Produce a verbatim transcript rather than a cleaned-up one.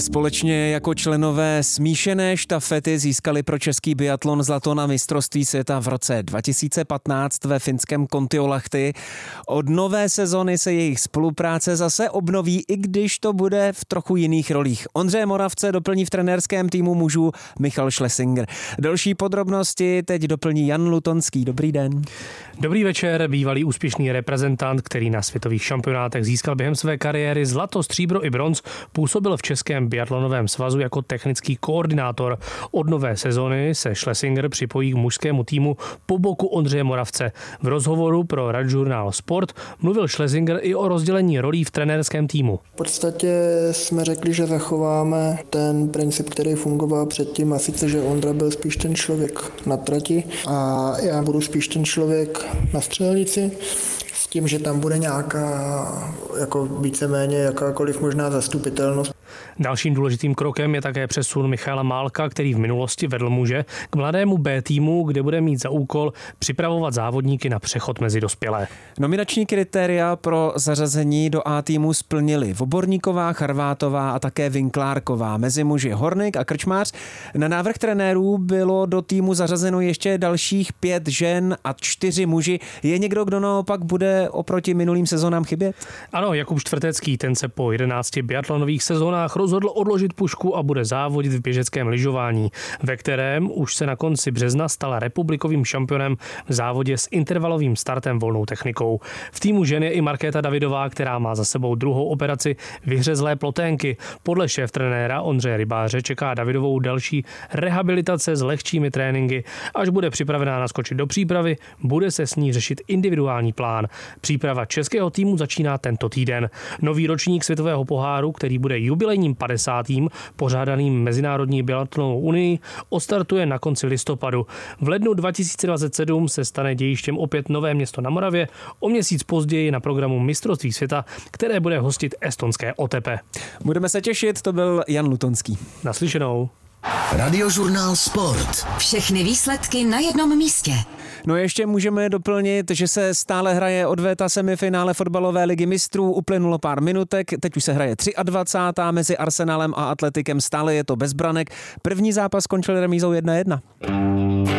Společně jako členové smíšené štafety získali pro český biatlon zlato na mistrovství světa v roce dva tisíce patnáct ve finském Kontiolahti. Od nové sezony se jejich spolupráce zase obnoví, i když to bude v trochu jiných rolích. Ondřeje Moravce doplní v trenérském týmu mužů Michal Schlesinger. Další podrobnosti teď doplní Jan Lutonský. Dobrý den. Dobrý večer. Bývalý úspěšný reprezentant, který na světových šampionátech získal během své kariéry zlato, stříbro i bronz, působil v Českém biatlonovém svazu jako technický koordinátor. Od nové sezony se Schlesinger připojí k mužskému týmu po boku Ondřeje Moravce. V rozhovoru pro Radžurnál Sport mluvil Schlesinger i o rozdělení rolí v trenérském týmu. V podstatě jsme řekli, že zachováme ten princip, který fungoval předtím, a sice, že Ondra byl spíš ten člověk na trati a já budu spíš ten člověk na střelnici, s tím, že tam bude nějaká jako víceméně jakákoliv možná zastupitelnost. Dalším důležitým krokem je také přesun Michala Málka, který v minulosti vedl muže, k mladému B týmu, kde bude mít za úkol připravovat závodníky na přechod mezi dospělé. Nominační kritéria pro zařazení do A týmu splnili Voborníková, Charvátová a také Vinklárková. Mezi muži Hornik a Krčmář. Na návrh trenérů bylo do týmu zařazeno ještě dalších pět žen a čtyři muži. Je někdo, kdo naopak bude oproti minulým sezónám chybět? Ano, Jakub Čtvrtecký, ten se po jedenácti biatlonových sezónách rozhodl odložit pušku a bude závodit v běžeckém lyžování, ve kterém už se na konci března stala republikovým šampionem v závodě s intervalovým startem volnou technikou. V týmu žen je i Markéta Davidová, která má za sebou druhou operaci vyhřezlé ploténky. Podle šéftrenéra Ondřeje Rybáře čeká Davidovou další rehabilitace s lehčími tréninky. Až bude připravená naskočit do přípravy, bude se s ní řešit individuální plán. Příprava českého týmu začíná tento týden. Nový ročník světového poháru, který bude jubilejním padesátým pořádaným Mezinárodní biatlonovou unii, odstartuje na konci listopadu. V lednu dva tisíce dvacet sedm se stane dějištěm opět Nové Město na Moravě, o měsíc později na programu mistrovství světa, které bude hostit estonské Otepě. Budeme se těšit, to byl Jan Lutonský. Naslyšenou. Radiožurnál Sport. Všechny výsledky na jednom místě. No ještě můžeme doplnit, že se stále hraje odveta semifinále fotbalové ligy mistrů. Uplynulo pár minutek, teď už se hraje dvacátá třetí mezi Arsenálem a Atletikem. Stále je to bez branek. První zápas skončil remízou jedna jedna.